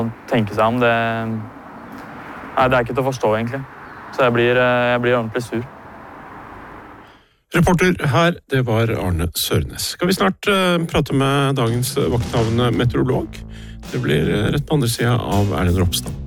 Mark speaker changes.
Speaker 1: Tenke seg om det... Nei, det ikke til å forstå egentlig. Så jeg blir ordentlig sur.
Speaker 2: Reporter her, det var Arne Sørnes. Skal vi snart prate med dagens vakthavende meteorolog? Det blir rett på andre siden av Erlend Ropstad.